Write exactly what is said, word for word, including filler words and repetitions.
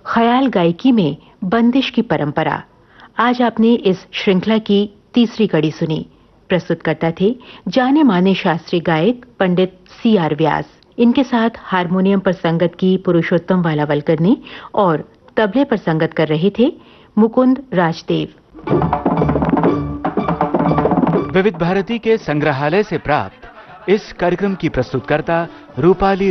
ख्याल गायकी में बंदिश की परंपरा। आज आपने इस श्रृंखला की तीसरी कड़ी सुनी। प्रस्तुतकर्ता थे जाने माने शास्त्रीय गायक पंडित सी आर व्यास। इनके साथ हारमोनियम पर संगत की पुरुषोत्तम वालावलकर ने और तबले पर संगत कर रहे थे मुकुंद राजदेव। विविध भारती के संग्रहालय से प्राप्त इस कार्यक्रम की प्रस्तुतकर्ता रूपाली